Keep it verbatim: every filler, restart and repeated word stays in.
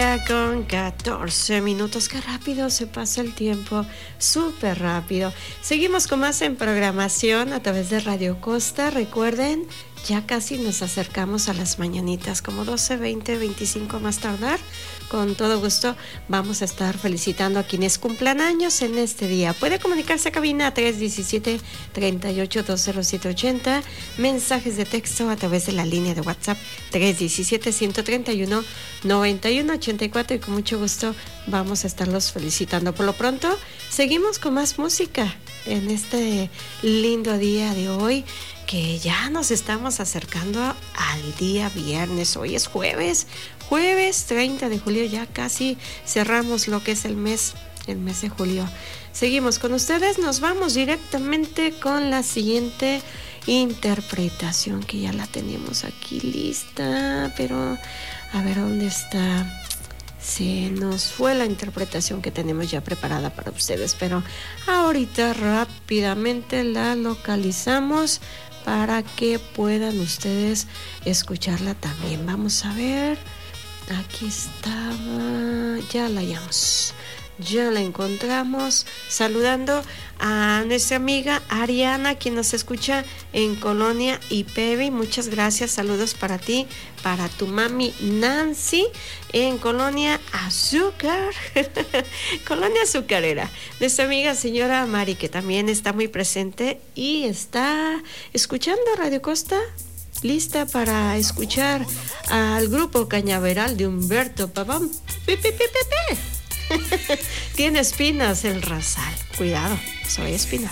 día con catorce minutos. Qué rápido se pasa el tiempo, súper rápido. Seguimos con más en programación a través de Radio Costa. Recuerden, ya casi nos acercamos a las mañanitas, como doce, veinte, veinticinco más tardar. Con todo gusto vamos a estar felicitando a quienes cumplan años en este día. Puede comunicarse a cabina tres diecisiete, treinta y ocho, dos cero siete ochenta. Mensajes de texto a través de la línea de WhatsApp tres diecisiete, ciento treinta y uno, noventa y uno ochenta y cuatro, y con mucho gusto vamos a estarlos felicitando. Por lo pronto, seguimos con más música en este lindo día de hoy, que ya nos estamos acercando al día viernes. Hoy es jueves, jueves treinta de julio, ya casi cerramos lo que es el mes, el mes de julio. Seguimos con ustedes, nos vamos directamente con la siguiente interpretación, que ya la tenemos aquí lista, pero a ver dónde está. Se nos fue la interpretación que tenemos ya preparada para ustedes, pero ahorita rápidamente la localizamos para que puedan ustedes escucharla también. Vamos a ver, aquí estaba, ya la hallamos, ya la encontramos, saludando a nuestra amiga Ariana, quien nos escucha en Colonia Ipevi. Muchas gracias, saludos para ti, para tu mami Nancy en Colonia Azúcar, Colonia Azucarera. Nuestra amiga señora Mari, que también está muy presente y está escuchando Radio Costa, lista para escuchar al grupo Cañaveral de Humberto Pavón. Pepe, pepe, pepe. Tiene espinas el rasal. Cuidado, soy espina.